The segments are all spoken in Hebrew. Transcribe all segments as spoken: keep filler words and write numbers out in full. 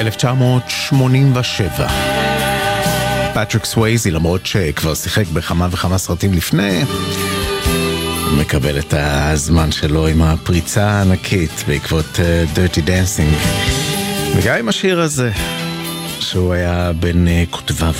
אלף תשע מאות שמונים ושבע. פטריק סווייזי, למרות שכבר שיחק בכמה וכמה סרטים לפני, מקבל את הזמן שלו עם הפריצה הענקית בעקבות uh, Dirty Dancing, וגם עם השיר הזה שהוא היה בין uh, כותביו.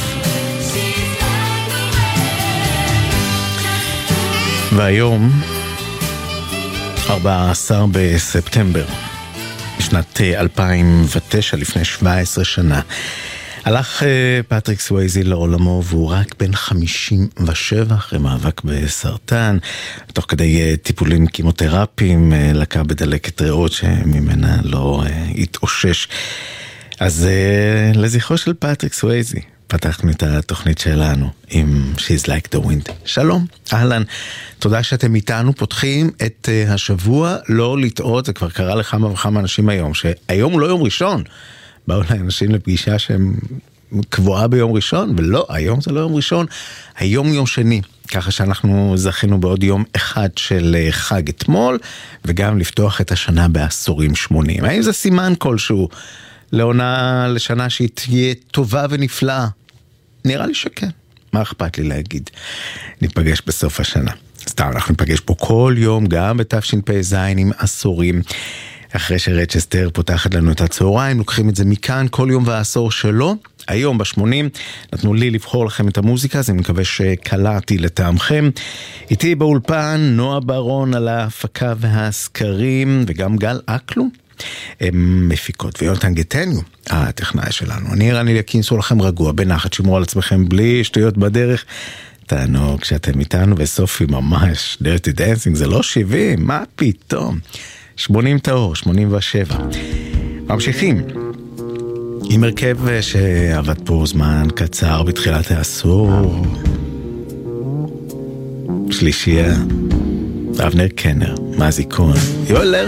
והיום ארבעה עשר בספטמבר בשנת אלפיים ותשע, לפני שבע עשרה שנה, הלך פטריק סווייזי לעולמו, והוא רק בן חמישים ושבע, אחרי מאבק בסרטן, תוך כדי טיפולים קימותרפיים, לקה בדלקת ריאות שממנה לא התאושש. אז לזכרו של פטריק סווייזי פתחנו את התוכנית שלנו עם She's Like the Wind. שלום, אהלן, תודה שאתם איתנו, פותחים את השבוע, לא לטעות, זה כבר קרה לכמה וכמה אנשים היום, שהיום הוא לא יום ראשון, באו לאנשים לפגישה שהם קבועה ביום ראשון, ולא, היום זה לא יום ראשון, היום יום שני, ככה שאנחנו זכינו בעוד יום אחד של חג אתמול, וגם לפתוח את השנה בעשורים שמונים. האם זה סימן כלשהו לעונה, לשנה שהיא תהיה טובה ונפלאה? נראה לי שכן. מה אכפת לי להגיד? ניפגש בסוף השנה. סתם, אנחנו ניפגש פה כל יום, גם בתשפ"ז עם עשורים. אחרי שרצ'סטר פותחת לנו את הצהריים, לוקחים את זה מכאן, כל יום והעשור שלו. היום בשמונים, נתנו לי לבחור לכם את המוזיקה, אז אני מקווה שקלעתי לטעמכם. איתי באולפן, נועה ברון על ההפקה והסקרים, וגם גל אקלו. הם מפיקות, ויונתן גטניו, הטכנאי שלנו. אני רני לקינסו לכם רגוע, בנחת, שמרו על עצמכם בלי שטויות בדרך. תענו כשאתם איתנו, וסופי ממש, Dirty Dancing, זה לא שבעים, מה פתאום? שמונים טהור, שמונים ושבע. ממשיכים עם הרכב שעבד פה זמן קצר בתחילת העשור. שלישייה, אבנר קנר, מזי כהן, יואל